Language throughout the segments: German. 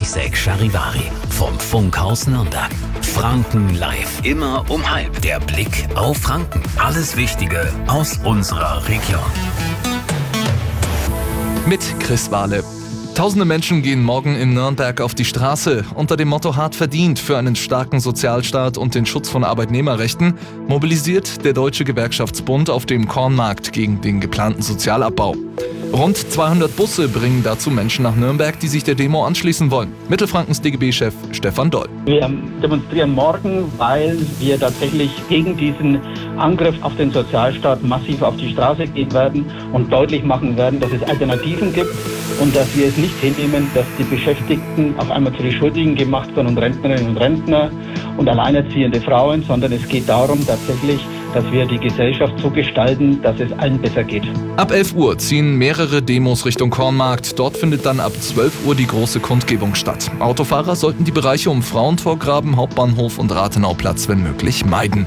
98.6 Charivari vom Funkhaus Nürnberg. Franken live, immer um 12:30. Der Blick auf Franken. Alles Wichtige aus unserer Region. Mit Chris Wahle. Tausende Menschen gehen morgen in Nürnberg auf die Straße. Unter dem Motto hart verdient für einen starken Sozialstaat und den Schutz von Arbeitnehmerrechten mobilisiert der Deutsche Gewerkschaftsbund auf dem Kornmarkt gegen den geplanten Sozialabbau. Rund 200 Busse bringen dazu Menschen nach Nürnberg, die sich der Demo anschließen wollen. Mittelfrankens DGB-Chef Stefan Doll. Wir demonstrieren morgen, weil wir tatsächlich gegen diesen Angriff auf den Sozialstaat massiv auf die Straße gehen werden und deutlich machen werden, dass es Alternativen gibt und dass wir es nicht hinnehmen, dass die Beschäftigten auf einmal zu den Schuldigen gemacht werden und Rentnerinnen und Rentner und alleinerziehende Frauen, sondern es geht darum tatsächlich, dass wir die Gesellschaft so gestalten, dass es allen besser geht. Ab 11 Uhr ziehen mehrere Demos Richtung Kornmarkt. Dort findet dann ab 12 Uhr die große Kundgebung statt. Autofahrer sollten die Bereiche um Frauentorgraben, Hauptbahnhof und Rathenauplatz wenn möglich meiden.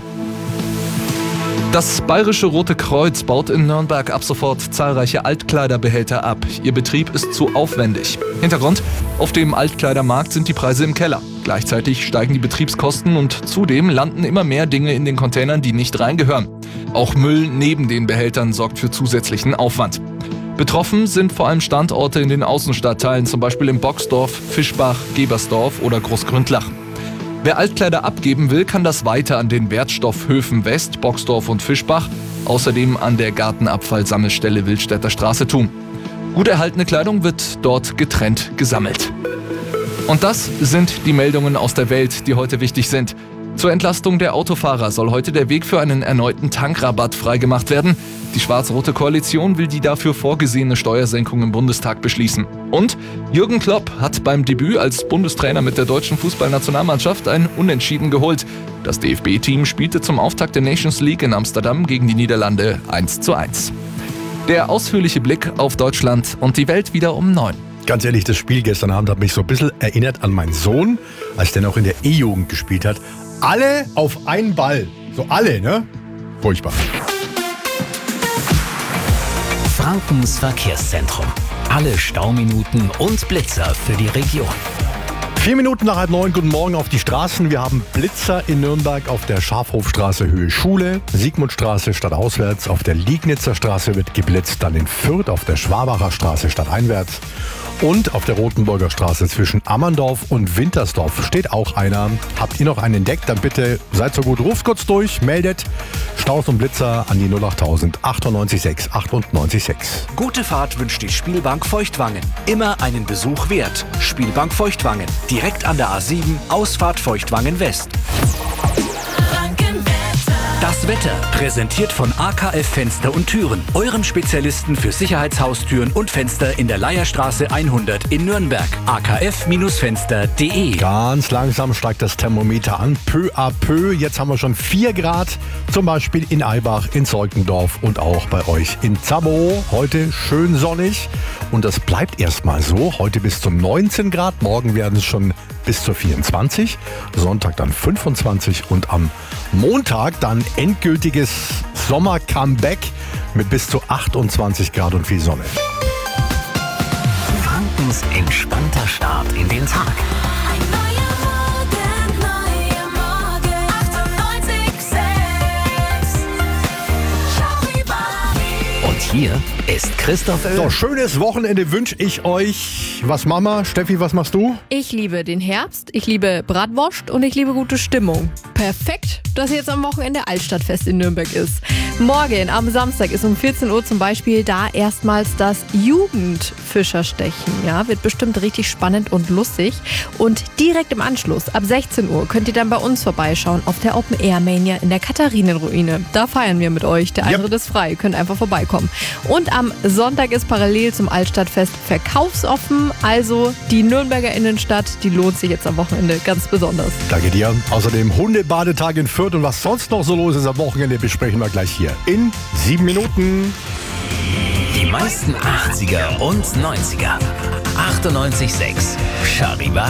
Das Bayerische Rote Kreuz baut in Nürnberg ab sofort zahlreiche Altkleiderbehälter ab. Ihr Betrieb ist zu aufwendig. Hintergrund: Auf dem Altkleidermarkt sind die Preise im Keller. Gleichzeitig steigen die Betriebskosten und zudem landen immer mehr Dinge in den Containern, die nicht reingehören. Auch Müll neben den Behältern sorgt für zusätzlichen Aufwand. Betroffen sind vor allem Standorte in den Außenstadtteilen, zum Beispiel in Boxdorf, Fischbach, Gebersdorf oder Großgründlach. Wer Altkleider abgeben will, kann das weiter an den Wertstoffhöfen West, Boxdorf und Fischbach, außerdem an der Gartenabfallsammelstelle Wildstädter Straße tun. Gut erhaltene Kleidung wird dort getrennt gesammelt. Und das sind die Meldungen aus der Welt, die heute wichtig sind. Zur Entlastung der Autofahrer soll heute der Weg für einen erneuten Tankrabatt freigemacht werden. Die schwarz-rote Koalition will die dafür vorgesehene Steuersenkung im Bundestag beschließen. Und Jürgen Klopp hat beim Debüt als Bundestrainer mit der deutschen Fußballnationalmannschaft ein Unentschieden geholt. Das DFB-Team spielte zum Auftakt der Nations League in Amsterdam gegen die Niederlande 1:1. Der ausführliche Blick auf Deutschland und die Welt wieder um 9. Ganz ehrlich, das Spiel gestern Abend hat mich so ein bisschen erinnert an meinen Sohn, als der noch in der E-Jugend gespielt hat. Alle auf einen Ball. So alle, ne? Furchtbar. Frankens Verkehrszentrum. Alle Stauminuten und Blitzer für die Region. 4 Minuten nach 8:30, guten Morgen auf die Straßen. Wir haben Blitzer in Nürnberg auf der Schafhofstraße Höhe Schule, Sigmundstraße stadtauswärts, auf der Liegnitzer Straße wird geblitzt, dann in Fürth auf der Schwabacher Straße stadteinwärts und auf der Rotenburger Straße zwischen Ammerndorf und Wintersdorf steht auch einer. Habt ihr noch einen entdeckt, dann bitte seid so gut, ruft kurz durch, meldet Staus und Blitzer an die 08000 98 6 98 6. Gute Fahrt wünscht die Spielbank Feuchtwangen. Immer einen Besuch wert. Spielbank Feuchtwangen. Direkt an der A7, Ausfahrt Feuchtwangen West. Das Wetter, präsentiert von AKF Fenster und Türen, eurem Spezialisten für Sicherheitshaustüren und Fenster in der Leierstraße 100 in Nürnberg. akf-fenster.de. Ganz langsam steigt das Thermometer an, peu à peu. Jetzt haben wir schon 4 Grad, zum Beispiel in Eibach, in Zeutendorf und auch bei euch in Zabow. Heute schön sonnig und das bleibt erstmal so. Heute bis zu 19 Grad, morgen werden es schon bis zu 24, Sonntag dann 25 und am Montag dann endgültiges Sommer-Comeback mit bis zu 28 Grad und viel Sonne. Frankens entspannter Start in den Tag. Ein neuer Morgen, 98.6 Charivari. Und hier ist Christoph Oehl. So, schönes Wochenende wünsche ich euch. Was Mama? Steffi, was machst du? Ich liebe den Herbst, ich liebe Bratwurst und ich liebe gute Stimmung. Perfekt, dass jetzt am Wochenende Altstadtfest in Nürnberg ist. Morgen am Samstag ist um 14 Uhr zum Beispiel da erstmals das Jugendfischerstechen. Ja, wird bestimmt richtig spannend und lustig. Und direkt im Anschluss, ab 16 Uhr, könnt ihr dann bei uns vorbeischauen auf der Open Air Mania in der Katharinenruine. Da feiern wir mit euch. Der Eintritt ist frei, ihr könnt einfach vorbeikommen. Und am Sonntag ist parallel zum Altstadtfest verkaufsoffen. Also die Nürnberger Innenstadt, die lohnt sich jetzt am Wochenende ganz besonders. Danke dir. Außerdem Hundebadetag in Fürth und was sonst noch so los ist am Wochenende, besprechen wir gleich hier in 7 Minuten. Die meisten 80er und 90er. 98.6 Charivari.